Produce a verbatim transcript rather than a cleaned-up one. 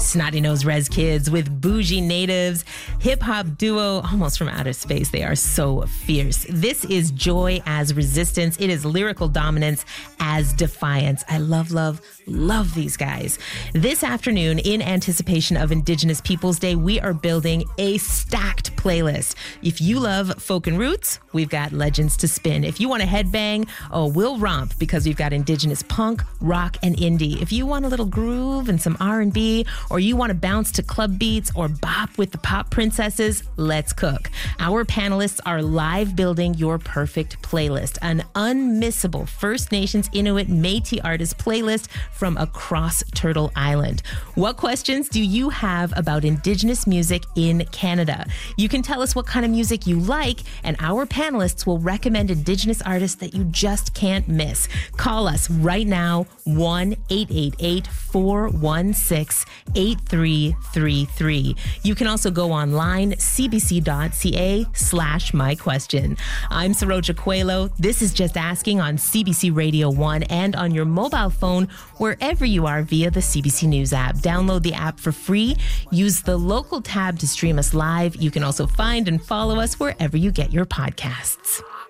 Snotty Nose Rez Kids with Bougie Natives, hip-hop duo almost from outer space. They are so fierce. This is Joy as Resistance. It is lyrical dominance as defiance. I love, love, love these guys. This afternoon, in anticipation of Indigenous Peoples Day, we are building a stacked playlist. If you love folk and roots, we've got legends to spin. If you want to headbang, oh, we'll romp because we've got Indigenous punk, rock, and indie. If you want a little groove and some R and B, or you want to bounce to club beats or bop with the pop princesses, let's cook. Our panelists are live building your perfect playlist, an unmissable First Nations, Inuit, Métis artist playlist from across Turtle Island. What questions do you have about Indigenous music in Canada? You can tell us what kind of music you like, and our panelists will recommend Indigenous artists that you just can't miss. Call us right now, one eight eight eight, four one six, eight three three three. You can also go online, cbc.ca slash my question. I'm Saroja Coelho. This is Just Asking on C B C Radio one and on your mobile phone wherever you are via the C B C News app. Download the app for free. Use the local tab to stream us live. You can also find and follow us wherever you get your podcasts.